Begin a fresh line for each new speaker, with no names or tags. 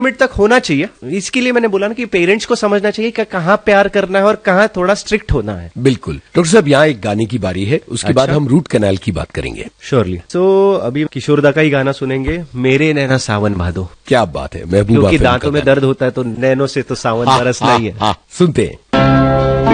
Limit तक होना चाहिए। इसके लिए मैंने बोला ना कि पेरेंट्स को समझना चाहिए कि कहाँ प्यार करना है और कहाँ थोड़ा स्ट्रिक्ट होना है।
बिल्कुल। डॉक्टर साहब, यहाँ एक गाने की बारी है, उसके बाद हम रूट कैनाल की बात करेंगे।
श्योरली। तो अभी किशोर दा का ही गाना सुनेंगे, मेरे नैना सावन भादो।
क्या बात है, महबूबा।
क्योंकि दांतों में दर्द होता है तो नैनों से तो सावन बरसना ही है।
सुनते हैं।